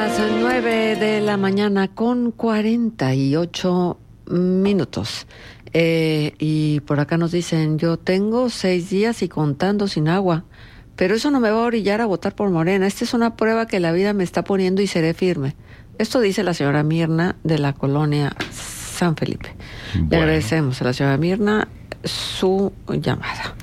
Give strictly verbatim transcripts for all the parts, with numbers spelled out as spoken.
Las nueve de la mañana con cuarenta y ocho minutos. Eh, y por acá nos dicen, yo tengo seis días y contando sin agua, pero eso no me va a orillar a votar por Morena. Esta es una prueba que la vida me está poniendo y seré firme. Esto dice la señora Mirna de la colonia San Felipe. Bueno. Le agradecemos a la señora Mirna su llamada.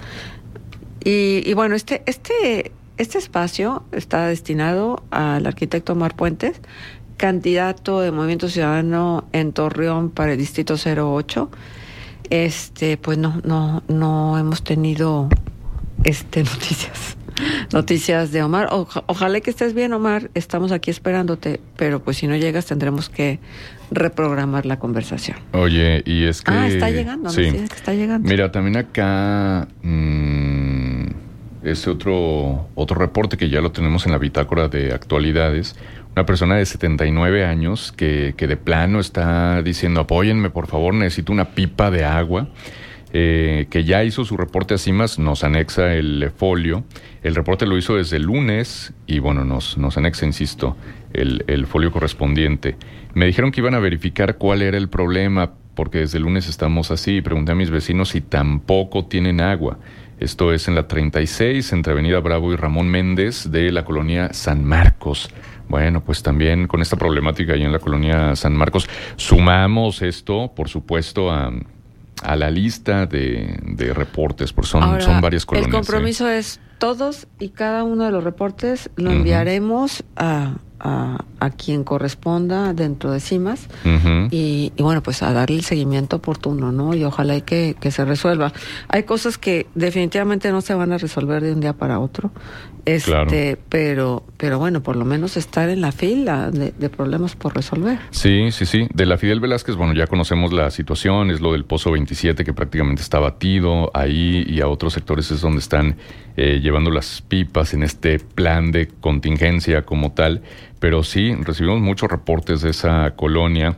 Y, y bueno, este, este, este espacio está destinado al arquitecto Omar Puentes, candidato de Movimiento Ciudadano en Torreón para el distrito cero ocho. Este, pues no, no, no hemos tenido este noticias. Noticias de Omar. O, ojalá que estés bien, Omar. Estamos aquí esperándote, pero pues si no llegas tendremos que reprogramar la conversación. Oye, y es que... Ah, está llegando, sí. ¿no? Sí, es que está llegando. Mira, también acá mmm, es otro, otro reporte que ya lo tenemos en la bitácora de actualidades. Una persona de setenta y nueve años que, que de plano está diciendo, apóyenme, por favor, necesito una pipa de agua. Eh, que ya hizo su reporte a CIMAS, nos anexa el folio. El reporte lo hizo desde el lunes y bueno, nos, nos anexa, insisto, el, el folio correspondiente. Me dijeron que iban a verificar cuál era el problema, porque desde el lunes estamos así. Pregunté a mis vecinos si tampoco tienen agua. Esto es en la treinta y seis, entre Avenida Bravo y Ramón Méndez, de la colonia San Marcos. Bueno, pues también con esta problemática ahí en la colonia San Marcos, sumamos esto, por supuesto, a... a la lista de, de reportes, porque son, Ahora, son varias colonias. El compromiso ¿eh? es todos y cada uno de los reportes lo enviaremos uh-huh. a, a, a quien corresponda dentro de CIMAS uh-huh. y, y bueno, pues a darle el seguimiento oportuno, ¿no? Y ojalá y que, que se resuelva. Hay cosas que definitivamente no se van a resolver de un día para otro, este, claro. pero, pero bueno, por lo menos estar en la fila de, de problemas por resolver. Sí, sí, sí. De la Fidel Velázquez, bueno, ya conocemos la situación, es lo del Pozo veintisiete que prácticamente está batido ahí, y a otros sectores es donde están eh, llevando las pipas en este plan de contingencia como tal. Pero sí, recibimos muchos reportes de esa colonia.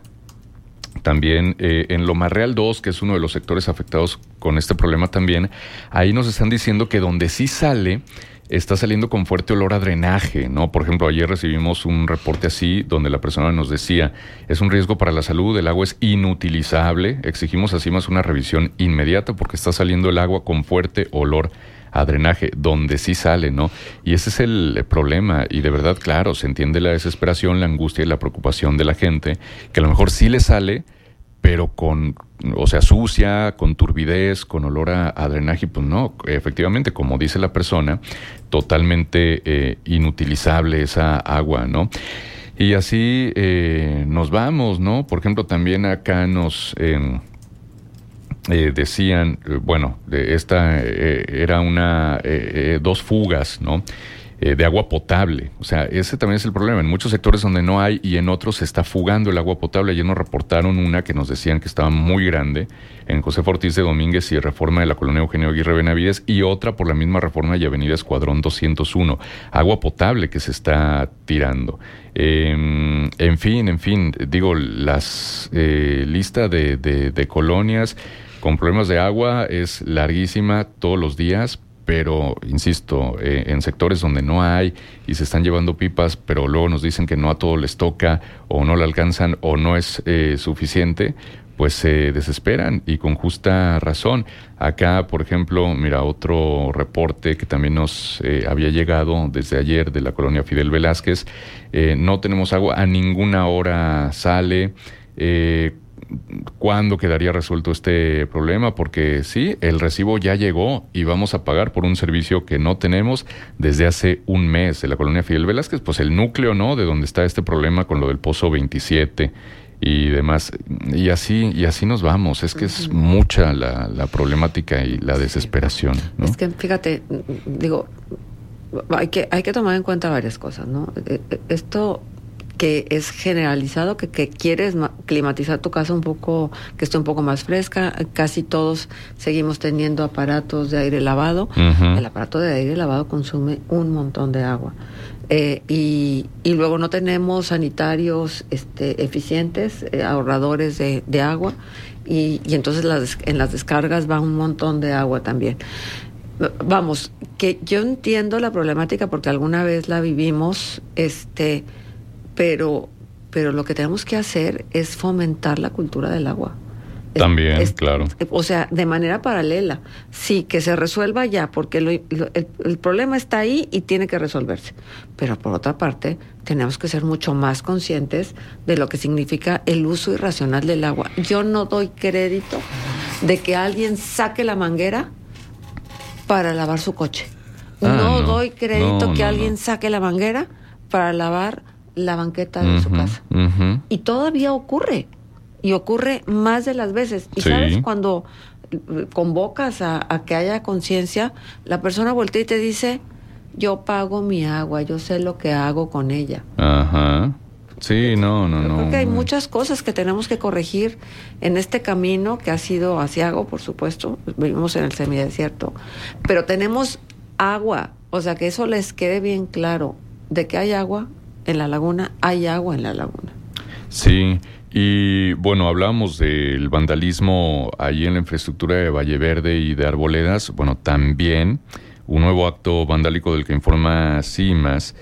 También eh, en Loma Real dos, que es uno de los sectores afectados con este problema también, ahí nos están diciendo que donde sí sale, está saliendo con fuerte olor a drenaje, ¿no? Por ejemplo, ayer recibimos un reporte así, donde la persona nos decía, es un riesgo para la salud, el agua es inutilizable, exigimos así más una revisión inmediata porque está saliendo el agua con fuerte olor a drenaje, donde sí sale, ¿no? Y ese es el problema, y de verdad, claro, se entiende la desesperación, la angustia y la preocupación de la gente, que a lo mejor sí le sale, pero con, o sea, sucia, con turbidez, con olor a, a drenaje, pues no, efectivamente, como dice la persona, totalmente eh, inutilizable esa agua, ¿no? Y así eh, nos vamos, ¿no? Por ejemplo, también acá nos... Eh, Eh, decían, eh, bueno, de esta eh, era una, eh, eh, dos fugas, ¿no? Eh, de agua potable. O sea, ese también es el problema. En muchos sectores donde no hay y en otros se está fugando el agua potable. Ayer nos reportaron una que nos decían que estaba muy grande en José Ortiz de Domínguez y Reforma de la colonia Eugenio Aguirre Benavides, y otra por la misma Reforma y Avenida Escuadrón doscientos uno. Agua potable que se está tirando. Eh, en fin, en fin, digo, las eh, lista de, de, de colonias con problemas de agua es larguísima todos los días, pero, insisto, eh, en sectores donde no hay y se están llevando pipas, pero luego nos dicen que no a todos les toca, o no le alcanzan, o no es eh, suficiente, pues se eh, desesperan, y con justa razón. Acá, por ejemplo, mira, otro reporte que también nos eh, había llegado desde ayer de la colonia Fidel Velázquez, eh, no tenemos agua, a ninguna hora sale. eh, ¿Cuándo quedaría resuelto este problema? Porque sí, el recibo ya llegó y vamos a pagar por un servicio que no tenemos desde hace un mes. De la colonia Fidel Velázquez, pues el núcleo, ¿no?, de donde está este problema con lo del Pozo veintisiete y demás. Y así y así nos vamos. Es que es mucha la, la problemática y la desesperación, ¿no? Es que, fíjate, digo, hay que, hay que tomar en cuenta varias cosas, ¿no? Esto... que es generalizado, que, que quieres climatizar tu casa un poco, que esté un poco más fresca. Casi todos seguimos teniendo aparatos de aire lavado. Uh-huh. El aparato de aire lavado consume un montón de agua. Eh, y, y luego no tenemos sanitarios este, eficientes, eh, ahorradores de, de agua, y, y entonces las, en las descargas va un montón de agua también. Vamos, que yo entiendo la problemática porque alguna vez la vivimos, este... pero, pero lo que tenemos que hacer es fomentar la cultura del agua. También, es, claro. O sea, de manera paralela. Sí, que se resuelva ya, porque lo, lo, el, el problema está ahí y tiene que resolverse. Pero por otra parte, tenemos que ser mucho más conscientes de lo que significa el uso irracional del agua. Yo no doy crédito de que alguien saque la manguera para lavar su coche. Ah, no, no doy crédito no, que no, alguien no. saque la manguera para lavar la banqueta de uh-huh, su casa. Uh-huh. Y todavía ocurre. Y ocurre más de las veces. Y sí. sabes, cuando convocas a, a que haya conciencia, la persona voltea y te dice, yo pago mi agua, yo sé lo que hago con ella. Ajá. Sí, no, no, Yo no. creo que hay muchas cosas que tenemos que corregir en este camino que ha sido aciago, por supuesto. Vivimos en el semidesierto. Pero tenemos agua. O sea, que eso les quede bien claro. De que hay agua en la laguna, hay agua en la laguna. Sí. Y bueno, hablábamos del vandalismo ahí en la infraestructura de Valle Verde y de Arboledas. Bueno, también un nuevo acto vandálico del que informa CIMAS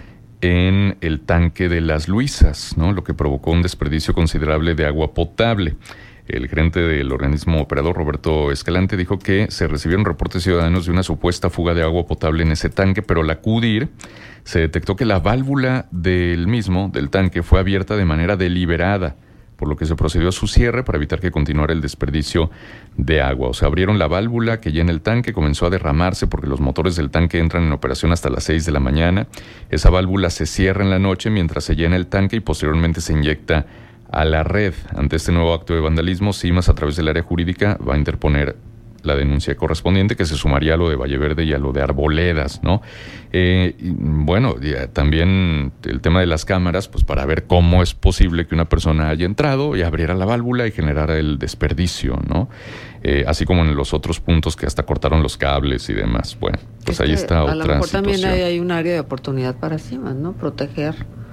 en el tanque de Las Luisas, ¿no? Lo que provocó un desperdicio considerable de agua potable. El gerente del organismo operador, Roberto Escalante, dijo que se recibieron reportes ciudadanos de una supuesta fuga de agua potable en ese tanque, pero al acudir se detectó que la válvula del mismo, del tanque, fue abierta de manera deliberada, por lo que se procedió a su cierre para evitar que continuara el desperdicio de agua. O sea, abrieron la válvula que llena el tanque, comenzó a derramarse porque los motores del tanque entran en operación hasta las seis de la mañana. Esa válvula se cierra en la noche mientras se llena el tanque y posteriormente se inyecta a la red. Ante este nuevo acto de vandalismo, CIMAS, a través del área jurídica, va a interponer la denuncia correspondiente, que se sumaría a lo de Valle Verde y a lo de Arboledas, ¿no? Eh, y, bueno, ya, también el tema de las cámaras, pues para ver cómo es posible que una persona haya entrado y abriera la válvula y generara el desperdicio, ¿no? Eh, así como en los otros puntos que hasta cortaron los cables y demás. Bueno, pues es ahí está otra situación. A lo mejor también hay, hay un área de oportunidad para CIMAS, ¿no? Proteger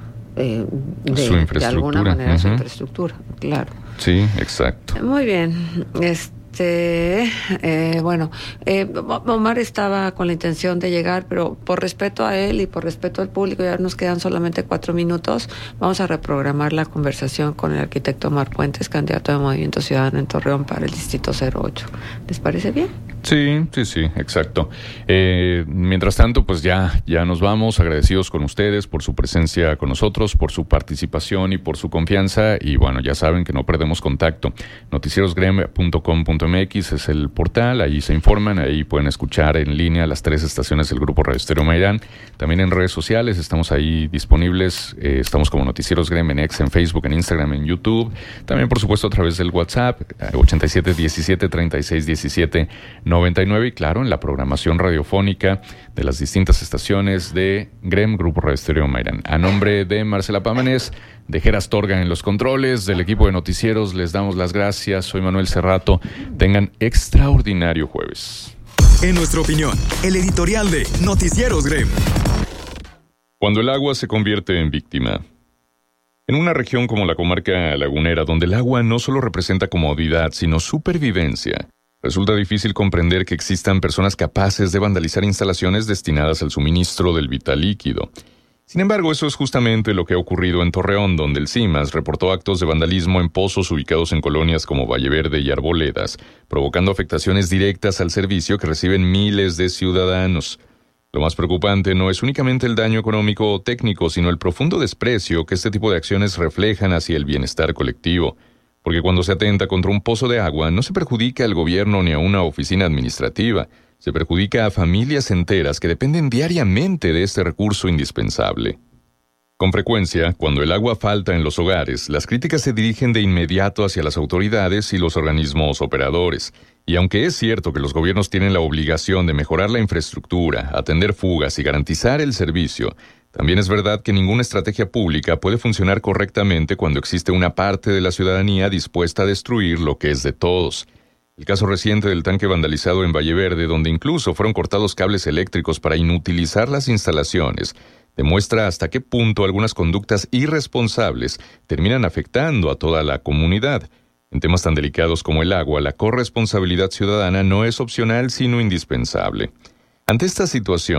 eh, de, su infraestructura. De alguna manera uh-huh. su infraestructura, claro. Sí, exacto. Muy bien, este Este, eh, bueno, eh, Omar estaba con la intención de llegar, pero por respeto a él y por respeto al público, ya nos quedan solamente cuatro minutos. Vamos a reprogramar la conversación con el arquitecto Omar Puentes, candidato de Movimiento Ciudadano en Torreón para el Distrito cero ocho. ¿Les parece bien? Sí, sí, sí, exacto. Eh, mientras tanto, pues ya, ya nos vamos, agradecidos con ustedes por su presencia con nosotros, por su participación y por su confianza. Y bueno, ya saben que no perdemos contacto. noticieros grem punto com punto m x es el portal, ahí se informan, ahí pueden escuchar en línea las tres estaciones del Grupo Radio Estéreo Mairán. También en redes sociales estamos ahí disponibles, eh, estamos como Noticieros Grem en X, en Facebook, en Instagram, en YouTube. También, por supuesto, a través del WhatsApp, ochenta y siete diecisiete treinta y seis diecisiete noventa y nueve, y claro, en la programación radiofónica de las distintas estaciones de Grem, Grupo Radio Estéreo Mairán. A nombre de Marcela Pámanes, de Gera Astorga en los controles, del equipo de noticieros, les damos las gracias. Soy Manuel Cerrato. Tengan extraordinario jueves. En nuestra opinión, el editorial de Noticieros Grem. Cuando el agua se convierte en víctima. En una región como la comarca lagunera, donde el agua no solo representa comodidad, sino supervivencia, resulta difícil comprender que existan personas capaces de vandalizar instalaciones destinadas al suministro del vital líquido. Sin embargo, eso es justamente lo que ha ocurrido en Torreón, donde el CIMAS reportó actos de vandalismo en pozos ubicados en colonias como Valle Verde y Arboledas, provocando afectaciones directas al servicio que reciben miles de ciudadanos. Lo más preocupante no es únicamente el daño económico o técnico, sino el profundo desprecio que este tipo de acciones reflejan hacia el bienestar colectivo. Porque cuando se atenta contra un pozo de agua, no se perjudica al gobierno ni a una oficina administrativa, se perjudica a familias enteras que dependen diariamente de este recurso indispensable. Con frecuencia, cuando el agua falta en los hogares, las críticas se dirigen de inmediato hacia las autoridades y los organismos operadores. Y aunque es cierto que los gobiernos tienen la obligación de mejorar la infraestructura, atender fugas y garantizar el servicio, también es verdad que ninguna estrategia pública puede funcionar correctamente cuando existe una parte de la ciudadanía dispuesta a destruir lo que es de todos. El caso reciente del tanque vandalizado en Valle Verde, donde incluso fueron cortados cables eléctricos para inutilizar las instalaciones, demuestra hasta qué punto algunas conductas irresponsables terminan afectando a toda la comunidad. En temas tan delicados como el agua, la corresponsabilidad ciudadana no es opcional sino indispensable. Ante esta situación,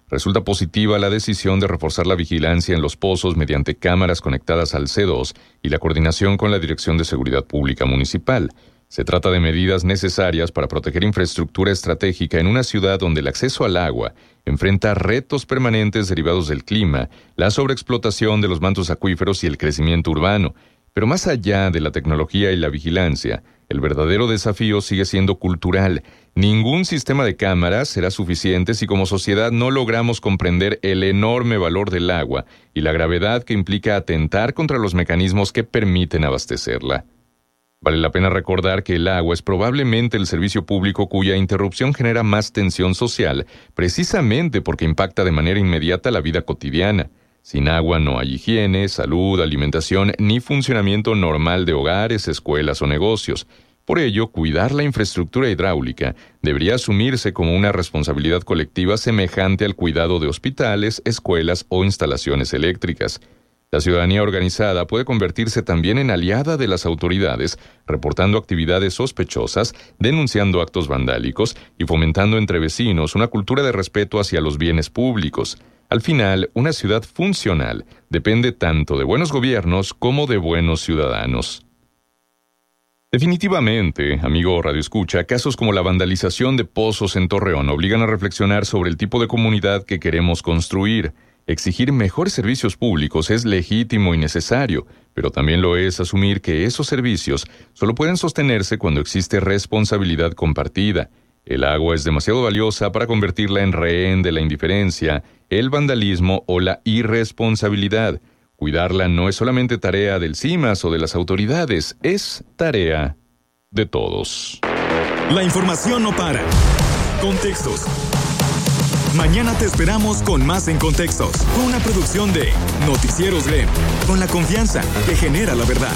Resulta positiva la decisión de reforzar la vigilancia en los pozos mediante cámaras conectadas al C dos y la coordinación con la Dirección de Seguridad Pública Municipal. Se trata de medidas necesarias para proteger infraestructura estratégica en una ciudad donde el acceso al agua enfrenta retos permanentes derivados del clima, la sobreexplotación de los mantos acuíferos y el crecimiento urbano. Pero más allá de la tecnología y la vigilancia, el verdadero desafío sigue siendo cultural. Ningún sistema de cámaras será suficiente si como sociedad no logramos comprender el enorme valor del agua y la gravedad que implica atentar contra los mecanismos que permiten abastecerla. Vale la pena recordar que el agua es probablemente el servicio público cuya interrupción genera más tensión social, precisamente porque impacta de manera inmediata la vida cotidiana. Sin agua no hay higiene, salud, alimentación, ni funcionamiento normal de hogares, escuelas o negocios. Por ello, cuidar la infraestructura hidráulica debería asumirse como una responsabilidad colectiva semejante al cuidado de hospitales, escuelas o instalaciones eléctricas. La ciudadanía organizada puede convertirse también en aliada de las autoridades, reportando actividades sospechosas, denunciando actos vandálicos y fomentando entre vecinos una cultura de respeto hacia los bienes públicos. Al final, una ciudad funcional depende tanto de buenos gobiernos como de buenos ciudadanos. Definitivamente, amigo radioescucha, casos como la vandalización de pozos en Torreón obligan a reflexionar sobre el tipo de comunidad que queremos construir. Exigir mejores servicios públicos es legítimo y necesario, pero también lo es asumir que esos servicios solo pueden sostenerse cuando existe responsabilidad compartida. El agua es demasiado valiosa para convertirla en rehén de la indiferencia, el vandalismo o la irresponsabilidad. Cuidarla no es solamente tarea del CIMAS o de las autoridades, es tarea de todos. La información no para. Contextos. Mañana te esperamos con más en Contextos, con una producción de Noticieros G E M, con la confianza que genera la verdad.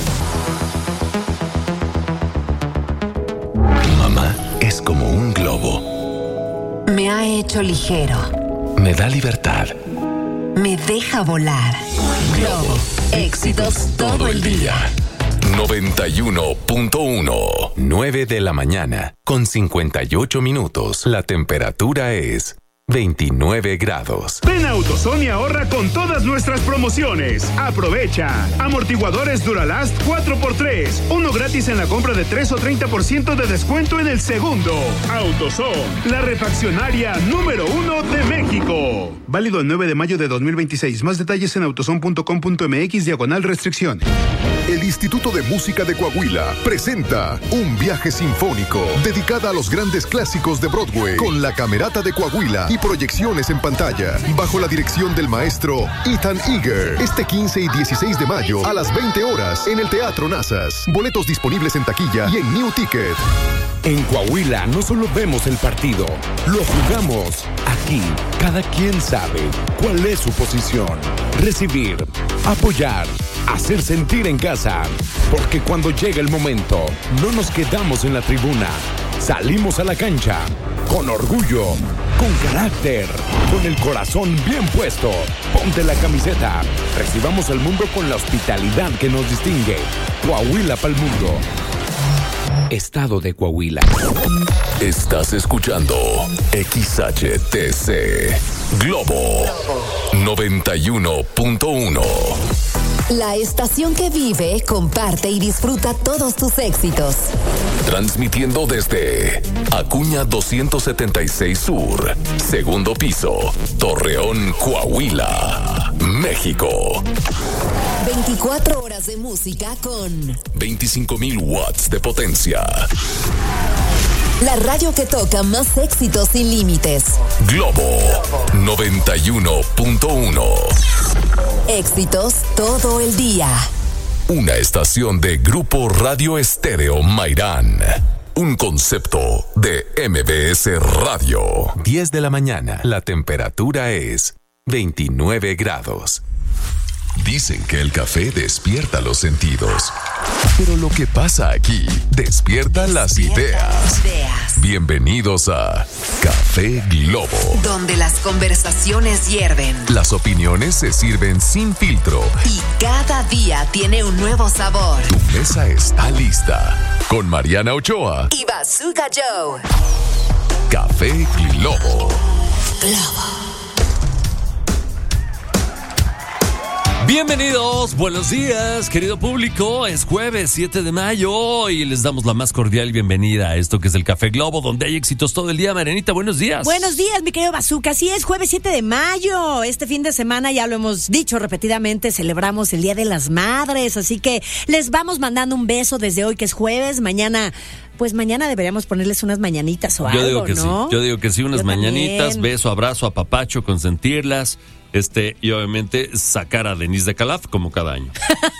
Mamá es como un globo. Me ha hecho ligero. Me da libertad. Me deja volar. Globo. Éxitos todo el día. noventa y uno punto uno. nueve de la mañana, con cincuenta y ocho minutos. La temperatura es veintinueve grados. Ven a AutoZone y ahorra con todas nuestras promociones. Aprovecha. Amortiguadores Duralast cuatro por tres. Uno gratis en la compra de tres o treinta por ciento de descuento en el segundo. AutoZone, la refaccionaria número uno de México. Válido el nueve de mayo de dos mil veintiséis. Más detalles en autozone punto com punto m x diagonal restricciones. El Instituto de Música de Coahuila presenta un viaje sinfónico dedicada a los grandes clásicos de Broadway con la Camerata de Coahuila y proyecciones en pantalla bajo la dirección del maestro Ethan Eager. Este quince y dieciséis de mayo a las veinte horas en el Teatro Nazas. Boletos disponibles en taquilla y en New Ticket. En Coahuila no solo vemos el partido, lo jugamos. Aquí, cada quien sabe cuál es su posición. Recibir, apoyar, hacer sentir en casa. Porque cuando llega el momento, no nos quedamos en la tribuna. Salimos a la cancha, con orgullo, con carácter, con el corazón bien puesto. Ponte la camiseta. Recibamos al mundo con la hospitalidad que nos distingue. Coahuila pa'l mundo. Estado de Coahuila. Estás escuchando X H T C Globo noventa y uno punto uno. La estación que vive, comparte y disfruta todos tus éxitos. Transmitiendo desde Acuña doscientos setenta y seis Sur, segundo piso, Torreón, Coahuila, México. veinticuatro horas de música con veinticinco mil watts de potencia. La radio que toca más éxitos sin límites. Globo noventa y uno punto uno. Éxitos todo el día. Una estación de Grupo Radio Estéreo Mairán. Un concepto de M B S Radio. diez de la mañana. La temperatura es veintinueve grados. Dicen que el café despierta los sentidos. Pero lo que pasa aquí despierta las ideas. ideas. Bienvenidos a Café Globo. Donde las conversaciones hierven. Las opiniones se sirven sin filtro. Y cada día tiene un nuevo sabor. Tu mesa está lista. Con Mariana Ochoa y Bazooka Joe. Café Globo. Globo. Bienvenidos, buenos días, querido público. Es jueves siete de mayo y les damos la más cordial bienvenida a esto que es el Café Globo, donde hay éxitos todo el día. Marianita, buenos días. Buenos días, mi querido Bazooka. Así es, jueves siete de mayo. Este fin de semana, ya lo hemos dicho repetidamente, celebramos el Día de las Madres. Así que les vamos mandando un beso desde hoy, que es jueves. Mañana... Pues mañana deberíamos ponerles unas mañanitas o Yo algo, digo que ¿no? sí, yo digo que sí, unas Yo mañanitas, también. beso, abrazo, apapacho, consentirlas, este, y obviamente sacar a Denise de Calaf como cada año.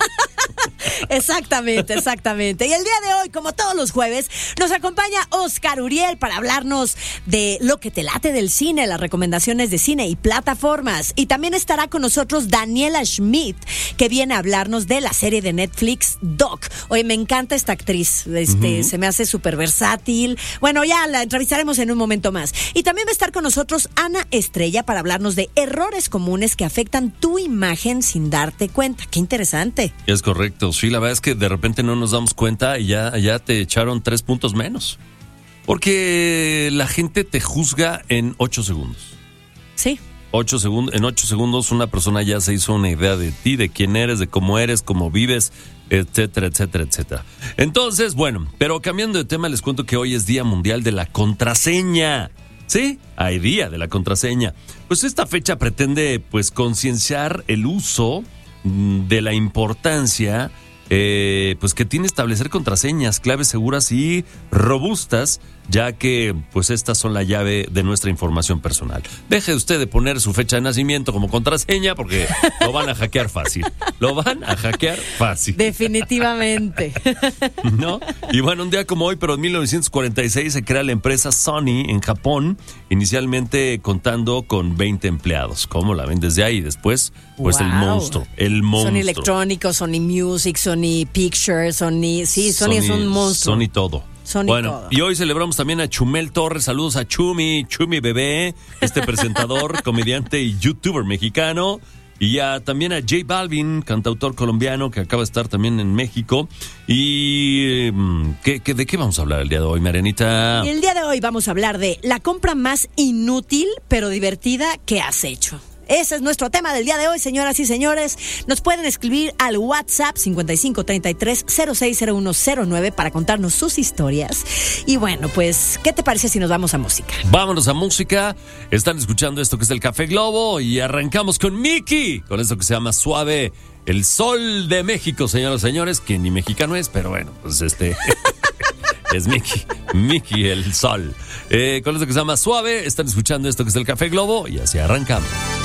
Exactamente, exactamente. Y el día de hoy, como todos los jueves, nos acompaña Oscar Uriel para hablarnos de lo que te late del cine, las recomendaciones de cine y plataformas. Y también estará con nosotros Daniela Schmidt, que viene a hablarnos de la serie de Netflix Doc. Oye, me encanta esta actriz, este, uh-huh. se me hace súper versátil. Bueno, ya la entrevistaremos en un momento más. Y también va a estar con nosotros Ana Estrella para hablarnos de errores comunes que afectan tu imagen sin darte cuenta. Qué interesante. Es correcto, sí, la verdad es que de repente no nos damos cuenta y ya, ya te echaron tres puntos menos. Porque la gente te juzga en ocho segundos. Sí. Ocho segundos, en ocho segundos una persona ya se hizo una idea de ti, de quién eres, de cómo eres, cómo vives, etcétera, etcétera, etcétera. Entonces, bueno, pero cambiando de tema, les cuento que hoy es Día Mundial de la Contraseña. ¿Sí? Hay Día de la Contraseña. Pues esta fecha pretende, pues, concienciar el uso de la importancia eh, pues que tiene establecer contraseñas, claves seguras y robustas, ya que pues estas son la llave de nuestra información personal. Deje usted de poner su fecha de nacimiento como contraseña porque lo van a hackear fácil. Lo van a hackear fácil. Definitivamente. ¿No? Y bueno, un día como hoy, pero en mil novecientos cuarenta y seis se crea la empresa Sony en Japón, inicialmente contando con veinte empleados. ¿Cómo la ven desde ahí? Después, pues wow. el monstruo, el monstruo. Sony Electrónicos, Sony Music, Sony Pictures, Sony... Sí, Sony, Sony es un monstruo. Sony todo. Sony bueno, todo. Y hoy celebramos también a Chumel Torres. Saludos a Chumi, Chumi Bebé, este presentador, comediante y youtuber mexicano. Y a, también a J Balvin, cantautor colombiano que acaba de estar también en México. ¿Y ¿qué, qué, de qué vamos a hablar el día de hoy, Marianita? Y el día de hoy vamos a hablar de la compra más inútil pero divertida que has hecho. Ese es nuestro tema del día de hoy, señoras y señores. Nos pueden escribir al WhatsApp cincuenta y cinco treinta y tres cero seis cero uno cero nueve para contarnos sus historias. Y bueno, pues, ¿qué te parece si nos vamos a música? Vámonos a música. Están escuchando esto que es el Café Globo y arrancamos con Miki, con esto que se llama Suave, el Sol de México, señoras y señores, que ni mexicano es, pero bueno, pues este... Es Miki, Miki el Sol. Eh, con esto que se llama Suave, están escuchando esto que es el Café Globo y así arrancamos.